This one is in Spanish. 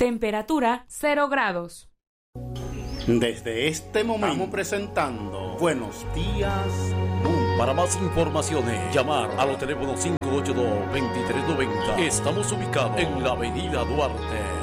Temperatura 0 grados. Desde este momento estamos presentando Buenos Días Mundo. Para más informaciones, llamar a los teléfonos 582-2390. Estamos ubicados en la avenida Duarte.